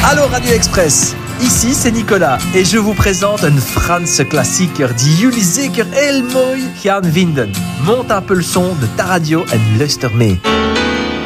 Allô Radio Express, ici c'est Nicolas et je vous présente een Franse klassieker die jullie zeker heel mooi gaan vinden. Monte un peu le son de ta radio en luister mee.